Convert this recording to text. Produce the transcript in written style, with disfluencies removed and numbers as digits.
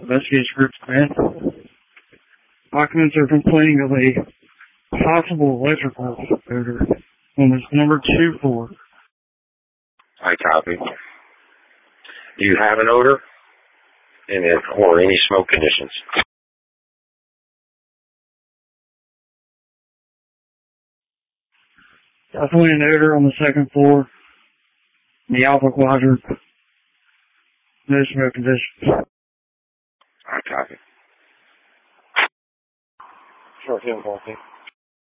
Investigates group plan. Occupants are complaining of a possible electrical odor on this number 2 floor. I copy. Do you have an odor or any smoke conditions? Definitely an odor on the 2nd floor. In the Alpha Quadrant. No smoke conditions. I copy. Short 10, 14.